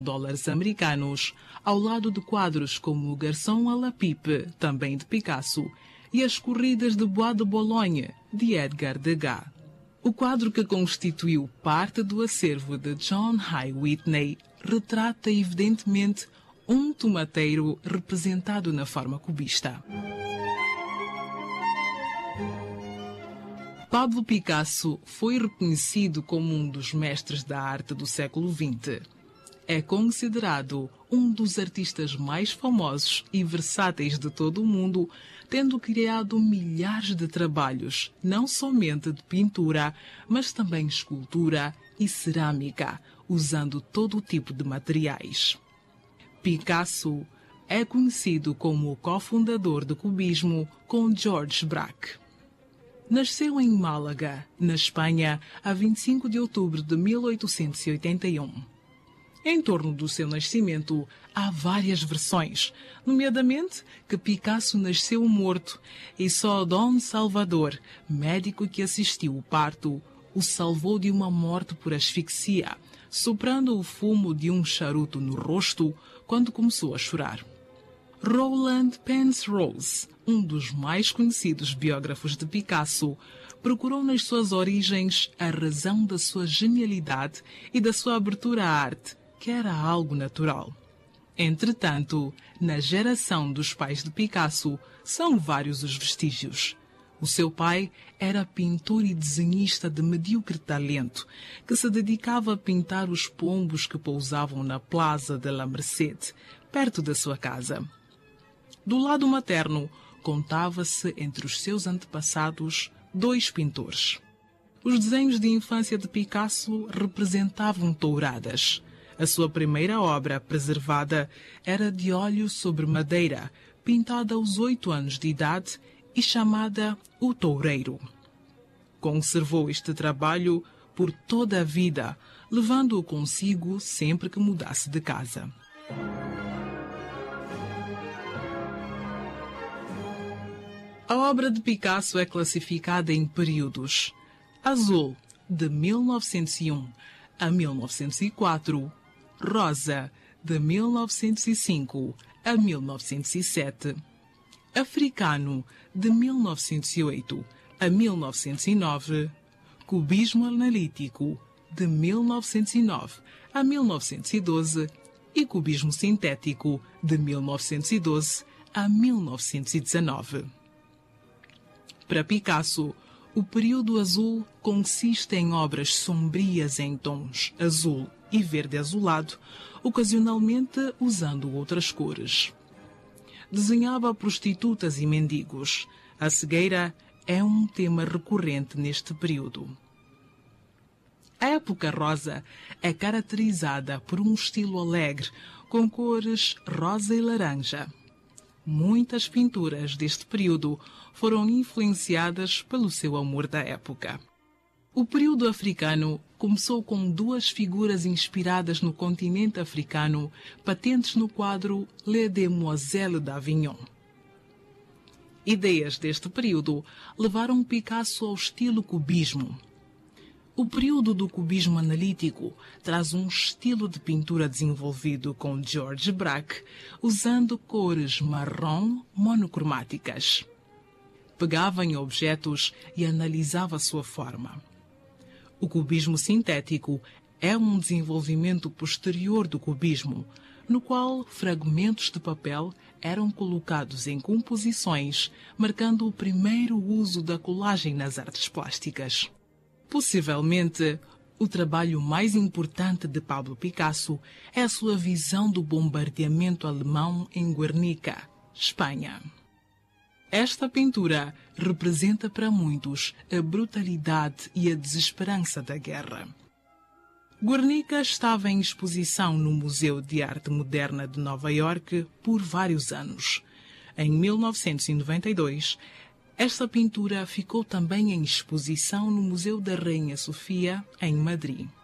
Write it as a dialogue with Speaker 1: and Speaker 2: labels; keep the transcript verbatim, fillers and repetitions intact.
Speaker 1: dólares americanos, ao lado de quadros como o Garçom à la Pipe, também de Picasso, e as Corridas de Bois de Boulogne, de Edgar Degas. O quadro, que constituiu parte do acervo de John Hay Whitney, retrata evidentemente um tomateiro representado na forma cubista. Pablo Picasso foi reconhecido como um dos mestres da arte do século vinte. É considerado um dos artistas mais famosos e versáteis de todo o mundo, tendo criado milhares de trabalhos, não somente de pintura, mas também escultura e cerâmica, usando todo tipo de materiais. Picasso é conhecido como o cofundador do cubismo com Georges Braque. Nasceu em Málaga, na Espanha, a vinte e cinco de outubro de mil oitocentos e oitenta e um. Em torno do seu nascimento, há várias versões, nomeadamente que Picasso nasceu morto e só Dom Salvador, médico que assistiu o parto, o salvou de uma morte por asfixia, soprando o fumo de um charuto no rosto quando começou a chorar. Roland Penrose, um dos mais conhecidos biógrafos de Picasso, procurou nas suas origens a razão da sua genialidade e da sua abertura à arte, que era algo natural. Entretanto, na geração dos pais de Picasso, são vários os vestígios. O seu pai era pintor e desenhista de medíocre talento, que se dedicava a pintar os pombos que pousavam na Plaza de la Merced, perto da sua casa. Do lado materno, contava-se entre os seus antepassados dois pintores. Os desenhos de infância de Picasso representavam touradas. A sua primeira obra preservada era de óleo sobre madeira, pintada aos oito anos de idade e chamada O Toureiro. Conservou este trabalho por toda a vida, levando-o consigo sempre que mudasse de casa. A obra de Picasso é classificada em períodos: azul, de mil novecentos e um a mil novecentos e quatro, rosa, de mil novecentos e cinco a mil novecentos e sete, africano, de mil novecentos e oito a mil novecentos e nove, cubismo analítico, de mil novecentos e nove a mil novecentos e doze e cubismo sintético, de mil novecentos e doze a mil novecentos e dezenove. Para Picasso, o período azul consiste em obras sombrias em tons azul e verde azulado, ocasionalmente usando outras cores. Desenhava prostitutas e mendigos. A cegueira é um tema recorrente neste período. A época rosa é caracterizada por um estilo alegre, com cores rosa e laranja. Muitas pinturas deste período foram influenciadas pelo seu amor da época. O período africano começou com duas figuras inspiradas no continente africano, patentes no quadro Les Demoiselles d'Avignon. Ideias deste período levaram Picasso ao estilo cubismo. O período do cubismo analítico traz um estilo de pintura desenvolvido com Georges Braque, usando cores marrom monocromáticas. Pegava em objetos e analisava sua forma. O cubismo sintético é um desenvolvimento posterior do cubismo, no qual fragmentos de papel eram colocados em composições, marcando o primeiro uso da colagem nas artes plásticas. Possivelmente, o trabalho mais importante de Pablo Picasso é a sua visão do bombardeamento alemão em Guernica, Espanha. Esta pintura representa para muitos a brutalidade e a desesperança da guerra. Guernica estava em exposição no Museu de Arte Moderna de Nova Iorque por vários anos. Em mil novecentos e noventa e dois, esta pintura ficou também em exposição no Museu da Rainha Sofia, em Madrid.